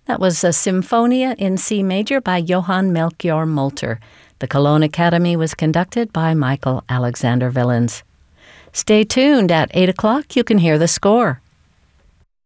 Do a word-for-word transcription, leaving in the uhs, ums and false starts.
That was a Symphonia in C major by Johann Melchior Molter. The Cologne Academy was conducted by Michael Alexander Villens. Stay tuned. At eight o'clock, you can hear the score.